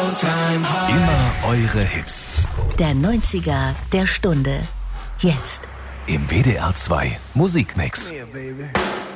Immer eure Hits. Der 90er der Stunde. Jetzt. Im WDR 2 Musikmix. Yeah, baby.